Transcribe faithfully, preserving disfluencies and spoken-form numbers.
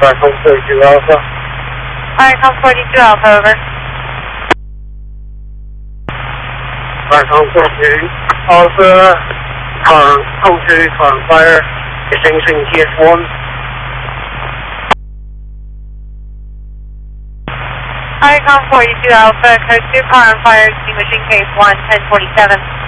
Icon forty-two Alpha. Icon forty-two Alpha, over. Icon forty-two Alpha, current, code two, current fire, extinguishing case one. Icon forty-two Alpha, code two, current fire, extinguishing case one, ten forty-seven.